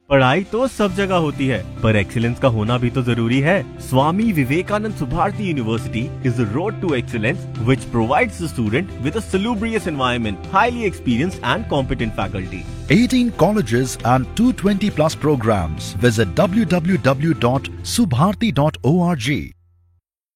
पढ़ाई तो सब जगह होती है, पर एक्सीलेंस का होना भी तो जरूरी है। Swami Vivekananda Subharti university is the road to excellence, which provides the student with a salubrious environment, highly experienced and competent faculty. 18 colleges and 220 plus programs. Visit www.subharti.org.